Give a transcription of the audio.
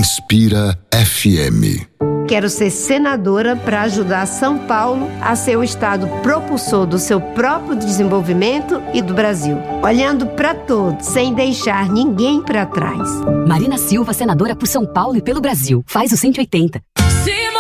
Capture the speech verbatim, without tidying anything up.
Inspira F M. Quero ser senadora para ajudar São Paulo a ser o estado propulsor do seu próprio desenvolvimento e do Brasil. Olhando para todos, sem deixar ninguém para trás. Marina Silva, senadora por São Paulo e pelo Brasil. Faz o cento e oitenta.